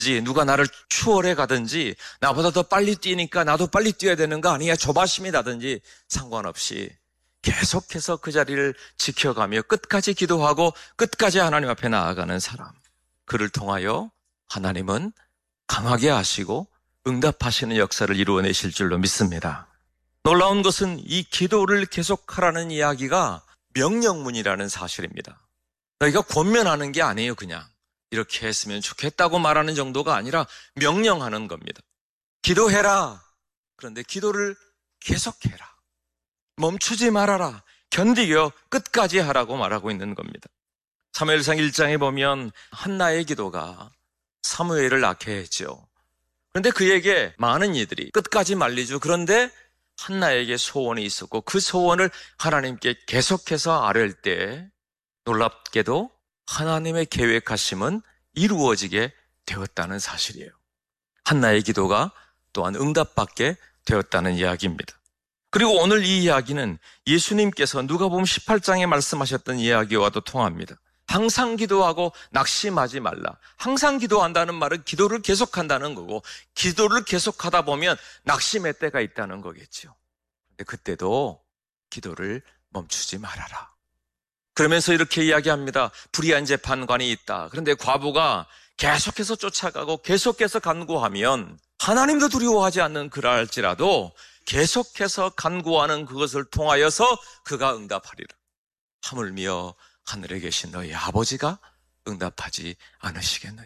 누가 나를 추월해 가든지 나보다 더 빨리 뛰니까 나도 빨리 뛰어야 되는 거 아니야, 조바심이 나든지 상관없이 계속해서 그 자리를 지켜가며 끝까지 기도하고 끝까지 하나님 앞에 나아가는 사람, 그를 통하여 하나님은 강하게 하시고 응답하시는 역사를 이루어내실 줄로 믿습니다. 놀라운 것은 이 기도를 계속하라는 이야기가 명령문이라는 사실입니다. 너희가 권면하는 게 아니에요. 그냥 이렇게 했으면 좋겠다고 말하는 정도가 아니라 명령하는 겁니다. 기도해라. 그런데 기도를 계속해라. 멈추지 말아라. 견디겨 끝까지 하라고 말하고 있는 겁니다. 사무엘상 1장에 보면 한나의 기도가 사무엘을 낳게 했죠. 그런데 그에게 많은 이들이 끝까지 말리죠. 그런데 한나에게 소원이 있었고 그 소원을 하나님께 계속해서 아뢰을 때 놀랍게도 하나님의 계획하심은 이루어지게 되었다는 사실이에요. 한나의 기도가 또한 응답받게 되었다는 이야기입니다. 그리고 오늘 이 이야기는 예수님께서 누가복음 18장에 말씀하셨던 이야기와도 통합니다. 항상 기도하고 낙심하지 말라. 항상 기도한다는 말은 기도를 계속한다는 거고, 기도를 계속하다 보면 낙심의 때가 있다는 거겠죠. 근데 그때도 기도를 멈추지 말아라. 그러면서 이렇게 이야기합니다. 불의한 재판관이 있다. 그런데 과부가 계속해서 쫓아가고 계속해서 간구하면 하나님도 두려워하지 않는 그랄지라도 계속해서 간구하는 그것을 통하여서 그가 응답하리라. 하물며 하늘에 계신 너희 아버지가 응답하지 않으시겠느냐.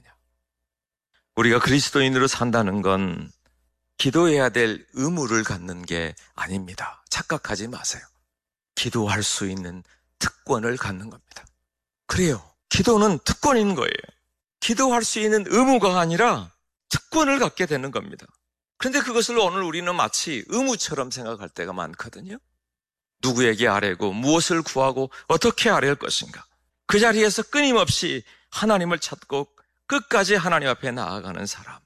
우리가 그리스도인으로 산다는 건 기도해야 될 의무를 갖는 게 아닙니다. 착각하지 마세요. 기도할 수 있는 특권을 갖는 겁니다. 그래요. 기도는 특권인 거예요. 기도할 수 있는 의무가 아니라 특권을 갖게 되는 겁니다. 그런데 그것을 오늘 우리는 마치 의무처럼 생각할 때가 많거든요. 누구에게 아뢰고 무엇을 구하고 어떻게 아뢰을 것인가. 그 자리에서 끊임없이 하나님을 찾고 끝까지 하나님 앞에 나아가는 사람.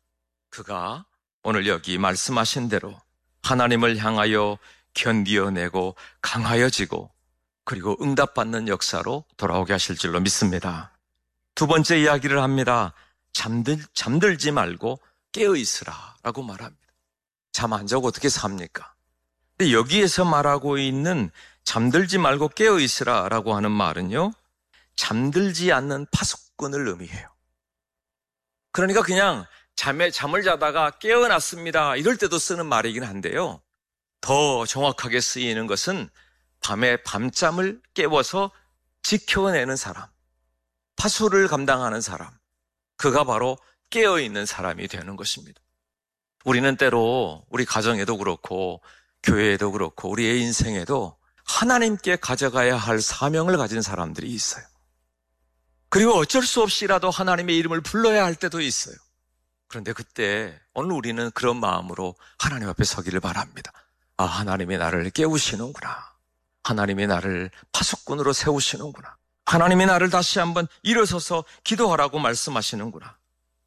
그가 오늘 여기 말씀하신 대로 하나님을 향하여 견디어내고 강하여지고 그리고 응답받는 역사로 돌아오게 하실 줄로 믿습니다. 두 번째 이야기를 합니다. 잠들지 말고 깨어있으라 라고 말합니다. 잠 안 자고 어떻게 삽니까? 근데 여기에서 말하고 있는 잠들지 말고 깨어있으라 라고 하는 말은요, 잠들지 않는 파수꾼을 의미해요. 그러니까 그냥 잠을 자다가 깨어났습니다 이럴 때도 쓰는 말이긴 한데요, 더 정확하게 쓰이는 것은 밤에 밤잠을 깨워서 지켜내는 사람, 파수를 감당하는 사람, 그가 바로 깨어있는 사람이 되는 것입니다. 우리는 때로 우리 가정에도 그렇고 교회에도 그렇고 우리의 인생에도 하나님께 가져가야 할 사명을 가진 사람들이 있어요. 그리고 어쩔 수 없이라도 하나님의 이름을 불러야 할 때도 있어요. 그런데 그때 오늘 우리는 그런 마음으로 하나님 앞에 서기를 바랍니다. 아, 하나님이 나를 깨우시는구나. 하나님이 나를 파수꾼으로 세우시는구나. 하나님이 나를 다시 한번 일어서서 기도하라고 말씀하시는구나.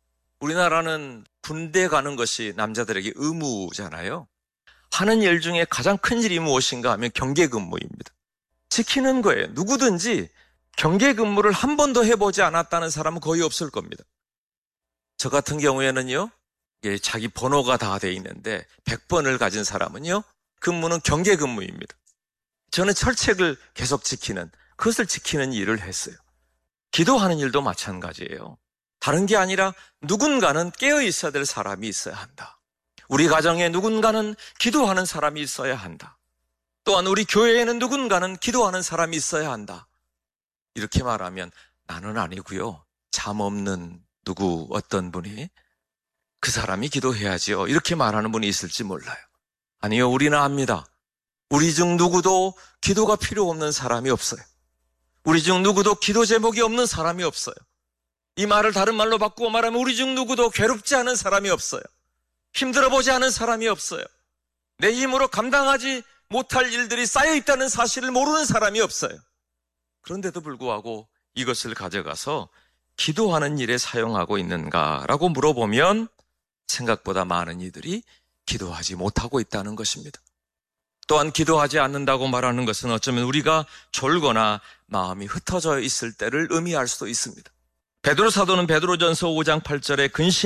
우리나라는 군대 가는 것이 남자들에게 의무잖아요. 하는 일 중에 가장 큰 일이 무엇인가 하면 경계근무입니다. 지키는 거예요. 누구든지 경계근무를 한 번도 해보지 않았다는 사람은 거의 없을 겁니다. 저 같은 경우에는요, 자기 번호가 다 돼 있는데 100번을 가진 사람은요, 근무는 경계근무입니다. 저는 철책을 계속 지키는, 그것을 지키는 일을 했어요. 기도하는 일도 마찬가지예요. 다른 게 아니라 누군가는 깨어 있어야 될 사람이 있어야 한다. 우리 가정에 누군가는 기도하는 사람이 있어야 한다. 또한 우리 교회에는 누군가는 기도하는 사람이 있어야 한다. 이렇게 말하면 나는 아니고요, 잠 없는 누구 어떤 분이 그 사람이 기도해야지요, 이렇게 말하는 분이 있을지 몰라요. 아니요, 우리는 압니다. 우리 중 누구도 기도가 필요 없는 사람이 없어요. 우리 중 누구도 기도 제목이 없는 사람이 없어요. 이 말을 다른 말로 바꾸어 말하면 우리 중 누구도 괴롭지 않은 사람이 없어요. 힘들어보지 않은 사람이 없어요. 내 힘으로 감당하지 못할 일들이 쌓여있다는 사실을 모르는 사람이 없어요. 그런데도 불구하고 이것을 가져가서 기도하는 일에 사용하고 있는가라고 물어보면 생각보다 많은 이들이 기도하지 못하고 있다는 것입니다. 또한 기도하지 않는다고 말하는 것은 어쩌면 우리가 졸거나 마음이 흩어져 있을 때를 의미할 수도 있습니다. 베드로 사도는 베드로전서 5장 8절에 근심